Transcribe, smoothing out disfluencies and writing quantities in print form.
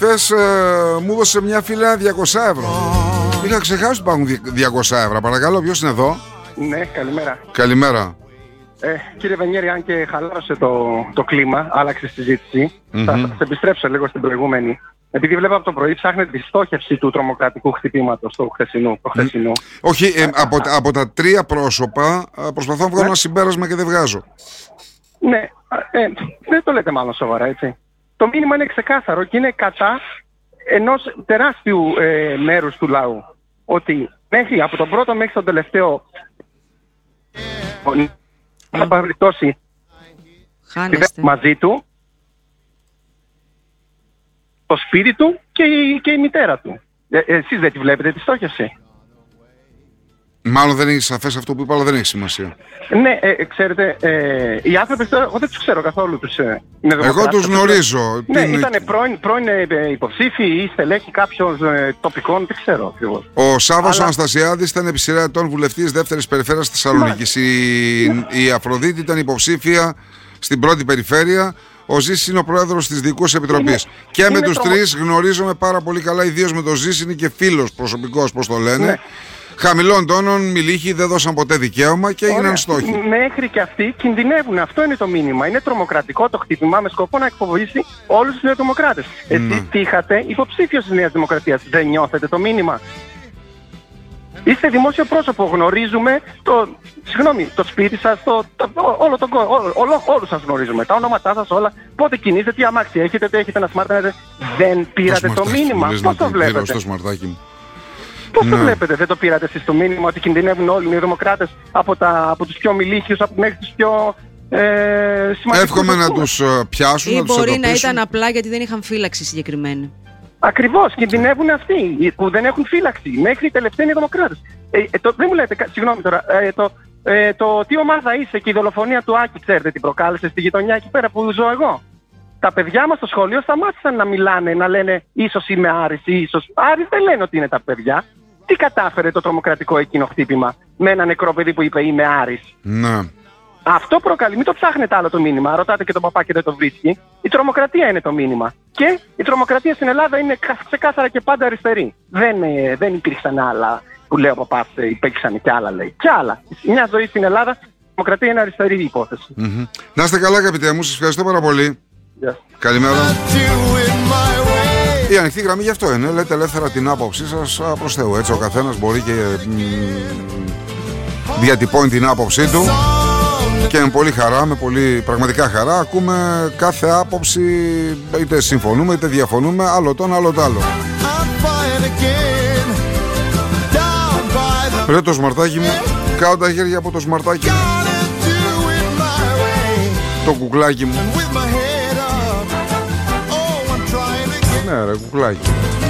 χθες μου έδωσε μια φίλη 200 ευρώ. Είχα ξεχάσει ότι υπάρχουν 200 ευρώ. Παρακαλώ, ποιος είναι εδώ? Ναι, καλημέρα. Καλημέρα. Κύριε Βενιέρη, αν και χαλάρωσε το κλίμα, άλλαξε η συζήτηση, θα σας επιστρέψω λίγο στην προηγούμενη. Επειδή βλέπω από το πρωί ψάχνετε τη στόχευση του τρομοκρατικού χτυπήματος του χθεσινού. Όχι, από τα τρία πρόσωπα προσπαθώ να βγάλω ένα συμπέρασμα και δεν βγάζω. Ναι, δεν το λέτε μάλλον σοβαρά, έτσι. Το μήνυμα είναι ξεκάθαρο και είναι κατά ενός τεράστιου μέρους του λαού. Ότι από τον πρώτο μέχρι τον τελευταίο θα παρελθώσει μαζί του, το σπίτι του και η μητέρα του. Εσείς δεν τη βλέπετε τη στόχευση? Μάλλον δεν είναι σαφές αυτό που είπα, αλλά δεν έχει σημασία. Ναι, ξέρετε, οι άνθρωποι τώρα, εγώ δεν τους ξέρω καθόλου τους. Εγώ τους γνωρίζω. Ναι, ήταν πρώην υποψήφοι ή στελέχη κάποιων τοπικών, δεν ξέρω ακριβώς. Ο Σάββας Αναστασιάδης ήταν επί σειρά ετών βουλευτής δεύτερης περιφέρειας της Θεσσαλονίκης. Η Αφροδίτη ήταν υποψήφια στην πρώτη περιφέρεια. Ο Ζήσης είναι ο πρόεδρος της Διοικούσης Επιτροπής. Και με τους τρεις γνωρίζομαι πάρα πολύ καλά, ιδίως με τον Ζήση, είναι και φίλος προσωπικός, πώς το λένε. Ναι. Χαμηλών τόνων, μιλήχοι, δεν δώσαν ποτέ δικαίωμα και έγιναν στόχοι. Μέχρι και αυτοί κινδυνεύουν. Αυτό είναι το μήνυμα. Είναι τρομοκρατικό το χτύπημα με σκοπό να εκφοβήσει όλους τους νεοδημοκράτες. Εσείς τύχατε υποψήφιος της Νέας Δημοκρατίας. Δεν νιώθετε το μήνυμα? Είστε δημόσιο πρόσωπο. Γνωρίζουμε το σπίτι σας, όλο τον κόσμο. Όλους σας γνωρίζουμε. Τα ονόματά σας όλα. Πότε κινείστε, τι αμάξι έχετε, τι έχετε να σμαρτάρετε. Δεν πήρατε το μήνυμα. Πώς το βλέπετε? Πώς το βλέπετε, δεν το πήρατε εσείς το μήνυμα ότι κινδυνεύουν όλοι οι νεοδημοκράτες από τους πιο ομιλήχιους μέχρι τους πιο σημαντικούς? Εύχομαι να τους πιάσουν, ή μπορεί να ήταν απλά γιατί δεν είχαν φύλαξη συγκεκριμένη. Ακριβώς, κινδυνεύουν αυτοί που δεν έχουν φύλαξη μέχρι οι τελευταίοι νεοδημοκράτες. Δεν μου λέτε, συγγνώμη τώρα, το τι ομάδα είσαι και η δολοφονία του Άκη, ξέρετε τι προκάλεσε στη γειτονιά εκεί πέρα που ζω εγώ? Τα παιδιά μας στο σχολείο σταμάτησαν να μιλάνε, να λένε ίσως είμαι Άρης ή ίσως. Άρης δεν λένε ότι είναι τα παιδιά. Τι κατάφερε το τρομοκρατικό εκείνο χτύπημα με ένα νεκρό παιδί που είπε είμαι Άρης? Ναι. Αυτό προκαλεί. Μην το ψάχνετε άλλο το μήνυμα. Ρωτάτε και τον παπά και δεν το βρίσκει. Η τρομοκρατία είναι το μήνυμα. Και η τρομοκρατία στην Ελλάδα είναι ξεκάθαρα και πάντα αριστερή. Δεν υπήρξαν άλλα που λέει ο παπάς, υπήρξαν και άλλα λέει. Και άλλα. Μια ζωή στην Ελλάδα, η τρομοκρατία είναι αριστερή υπόθεση. Να είστε καλά, αγαπητέ μου, σας ευχαριστώ πάρα πολύ. Yes. Καλημέρα. Η ανοιχτή γραμμή γι' αυτό είναι. Λέτε ελεύθερα την άποψή σας προς Θεού. Έτσι ο καθένας μπορεί και διατυπώνει την άποψή του. Και με πολύ χαρά, με πολύ πραγματικά χαρά, ακούμε κάθε άποψη, είτε συμφωνούμε είτε διαφωνούμε, άλλο το άλλο το άλλο. Ρε το σμαρτάκι μου, κάτω τα χέρια από το σμαρτάκι μου, το κουκλάκι μου. Ναι ρε κουκλάκι.